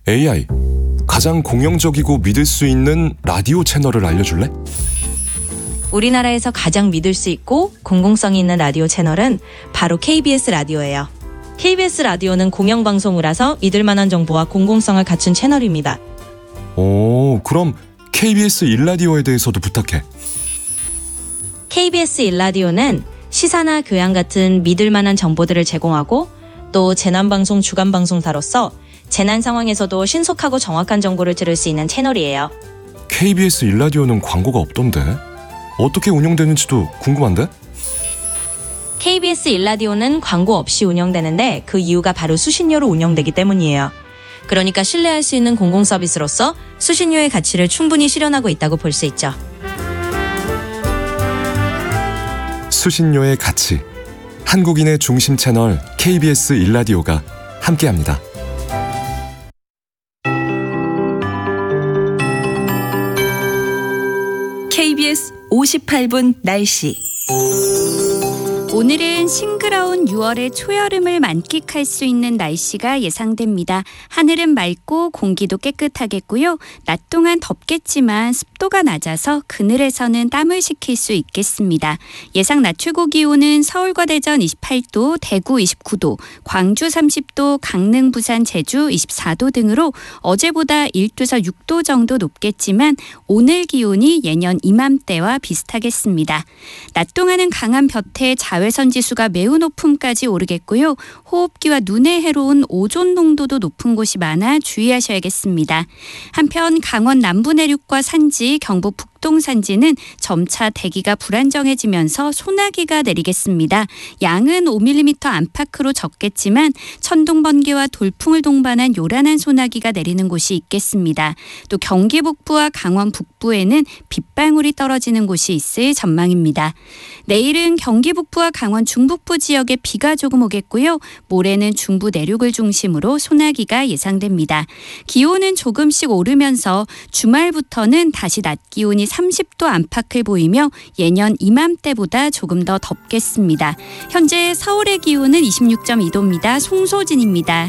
AI, 가장 공영적이고 믿을 수 있는 라디오 채널을 알려줄래? 우리나라에서 가장 믿을 수 있고 공공성이 있는 라디오 채널은 바로 KBS 라디오예요. KBS 라디오는 공영방송이라서 믿을 만한 정보와 공공성을 갖춘 채널입니다. 오, 그럼 KBS 1라디오에 대해서도 부탁해. KBS 1라디오는 시사나 교양 같은 믿을 만한 정보들을 제공하고 또 재난방송 주간방송사로서 재난 상황에서도 신속하고 정확한 정보를 들을 수 있는 채널이에요. KBS 1라디오는 광고가 없던데? 어떻게 운영되는지도 궁금한데? KBS 1라디오는 광고 없이 운영되는데 그 이유가 바로 수신료로 운영되기 때문이에요. 그러니까 신뢰할 수 있는 공공서비스로서 수신료의 가치를 충분히 실현하고 있다고 볼 수 있죠. 수신료의 가치. 한국인의 중심 채널 KBS 1라디오가 함께합니다. KBS 58분 날씨. 오늘은 싱그러운 6월의 초여름을 만끽할 수 있는 날씨가 예상됩니다. 하늘은 맑고 공기도 깨끗하겠고요. 낮 동안 덥겠지만 습도가 낮아서 그늘에서는 땀을 식힐 수 있겠습니다. 예상 낮 최고 기온은 서울과 대전 28도, 대구 29도, 광주 30도, 강릉, 부산, 제주 24도 등으로 어제보다 1도에서 6도 정도 높겠지만 오늘 기온이 예년 이맘때와 비슷하겠습니다. 낮 동안은 강한 볕에 자외선 지수가 매우 높음까지 오르겠고요. 호흡기와 눈에 해로운 오존 농도도 높은 곳이 많아 주의하셔야겠습니다. 한편 강원 남부 내륙과 산지, 경북 북동 산지는 점차 대기가 불안정해지면서 소나기가 내리겠습니다. 양은 5mm 안팎으로 적겠지만 천둥, 번개와 돌풍을 동반한 요란한 소나기가 내리는 곳이 있겠습니다. 또 경기 북부와 강원 북부에는 빗방울이 떨어지는 곳이 있을 전망입니다. 내일은 경기 북부와 강원 중북부 지역에 비가 조금 오겠고요. 모레는 중부 내륙을 중심으로 소나기가 예상됩니다. 기온은 조금씩 오르면서 주말부터는 다시 낮 기온이 30도 안팎을 보이며 예년 이맘때보다 조금 더 덥겠습니다. 현재 서울의 기온은 26.2도입니다. 송소진입니다.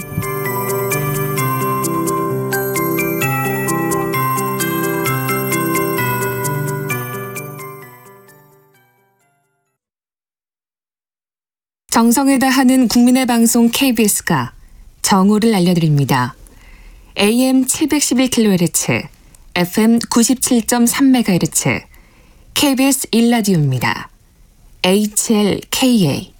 정성을 다하는 국민의 방송 KBS가 정오를 알려드립니다. AM 711kHz, FM 97.3MHz, KBS 1라디오입니다. HLKA.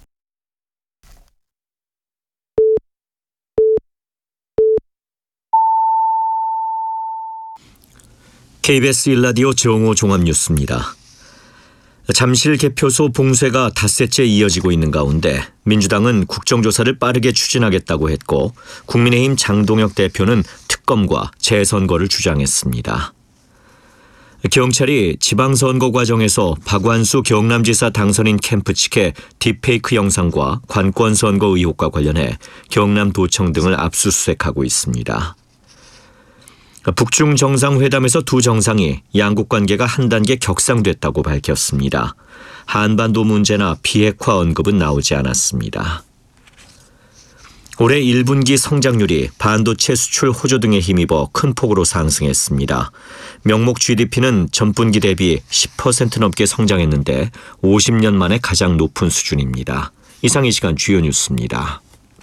KBS 1라디오 정오 종합뉴스입니다. 잠실 개표소 봉쇄가 닷새째 이어지고 있는 가운데 민주당은 국정조사를 빠르게 추진하겠다고 했고 국민의힘 장동혁 대표는 특검과 재선거를 주장했습니다. 경찰이 지방선거 과정에서 박완수 경남지사 당선인 캠프 측의 딥페이크 영상과 관권선거 의혹과 관련해 경남도청 등을 압수수색하고 있습니다. 북중 정상회담에서 두 정상이 양국 관계가 한 단계 격상됐다고 밝혔습니다. 한반도 문제나 비핵화 언급은 나오지 않았습니다. 올해 1분기 성장률이 반도체 수출 호조 등에 힘입어 큰 폭으로 상승했습니다. 명목 GDP는 전분기 대비 10% 넘게 성장했는데 50년 만에 가장 높은 수준입니다. 이상 이 시간 주요 뉴스입니다.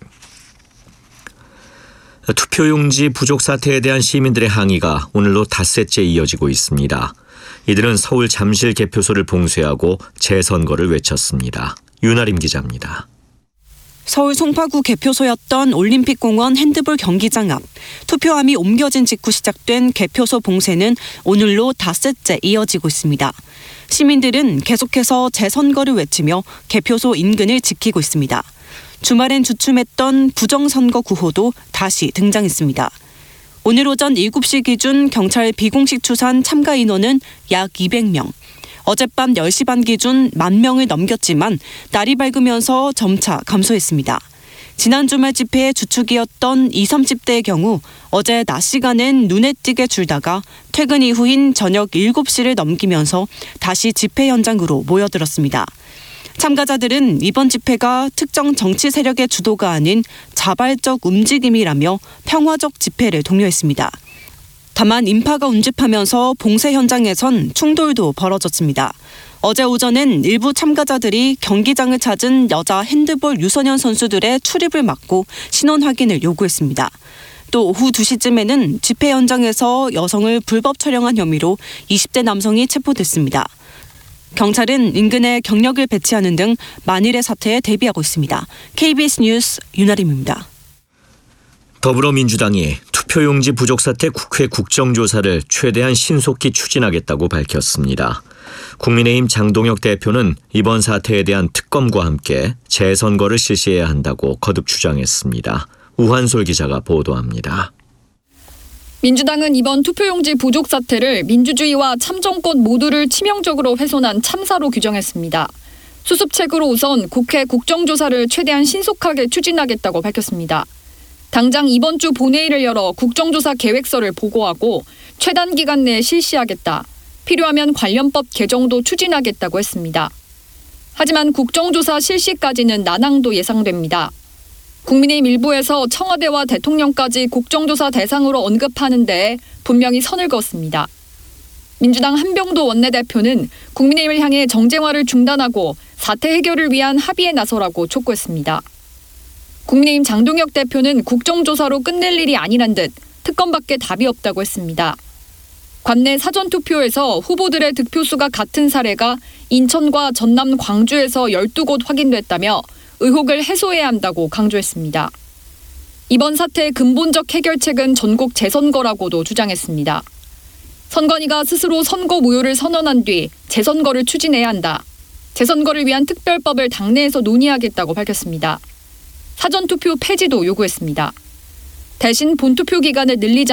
투표용지 부족 사태에 대한 시민들의 항의가 오늘로 닷새째 이어지고 있습니다. 이들은 서울 잠실 개표소를 봉쇄하고 재선거를 외쳤습니다. 윤아림 기자입니다. 서울 송파구 개표소였던 올림픽공원 핸드볼 경기장 앞 투표함이 옮겨진 직후 시작된 개표소 봉쇄는 오늘로 닷새째 이어지고 있습니다. 시민들은 계속해서 재선거를 외치며 개표소 인근을 지키고 있습니다. 주말엔 주춤했던 부정선거 구호도 다시 등장했습니다. 오늘 오전 7시 기준 경찰 비공식 추산 참가 인원은 약 200명. 어젯밤 10시 반 기준 10,000명을 넘겼지만 날이 밝으면서 점차 감소했습니다. 지난 주말 집회의 주축이었던 20, 30대의 경우 어제 낮 시간엔 눈에 띄게 줄다가 퇴근 이후인 저녁 7시를 넘기면서 다시 집회 현장으로 모여들었습니다. 참가자들은 이번 집회가 특정 정치 세력의 주도가 아닌 자발적 움직임이라며 평화적 집회를 독려했습니다. 다만 인파가 운집하면서 봉쇄 현장에선 충돌도 벌어졌습니다. 어제 오전엔 일부 참가자들이 경기장을 찾은 여자 핸드볼 유소년 선수들의 출입을 막고 신원 확인을 요구했습니다. 또 오후 2시쯤에는 집회 현장에서 여성을 불법 촬영한 혐의로 20대 남성이 체포됐습니다. 경찰은 인근에 경력을 배치하는 등 만일의 사태에 대비하고 있습니다. KBS 뉴스 윤아림입니다. 더불어민주당이 투표용지 부족 사태 국회 국정조사를 최대한 신속히 추진하겠다고 밝혔습니다. 국민의힘 장동혁 대표는 이번 사태에 대한 특검과 함께 재선거를 실시해야 한다고 거듭 주장했습니다. 우한솔 기자가 보도합니다. 민주당은 이번 투표용지 부족 사태를 민주주의와 참정권 모두를 치명적으로 훼손한 참사로 규정했습니다. 수습책으로 우선 국회 국정조사를 최대한 신속하게 추진하겠다고 밝혔습니다. 당장 이번 주 본회의를 열어 국정조사 계획서를 보고하고 최단 기간 내에 실시하겠다. 필요하면 관련법 개정도 추진하겠다고 했습니다. 하지만 국정조사 실시까지는 난항도 예상됩니다. 국민의힘 일부에서 청와대와 대통령까지 국정조사 대상으로 언급하는 데에 분명히 선을 그었습니다. 민주당 한병도 원내대표는 국민의힘을 향해 정쟁화를 중단하고 사태 해결을 위한 합의에 나서라고 촉구했습니다. 국민의힘 장동혁 대표는 국정조사로 끝낼 일이 아니란 듯 특검밖에 답이 없다고 했습니다. 관내 사전투표에서 후보들의 득표수가 같은 사례가 인천과 전남, 광주에서 12곳 확인됐다며 의혹을 해소해야 한다고 강조했습니다. 이번 사태의 근본적 해결책은 전국 재선거라고도 주장했습니다. 선관위가 스스로 선거 무효를 선언한 뒤 재선거를 추진해야 한다. 재선거를 위한 특별법을 당내에서 논의하겠다고 밝혔습니다. 사전투표 폐지도 요구했습니다. 대신 본투표 기간을 늘리자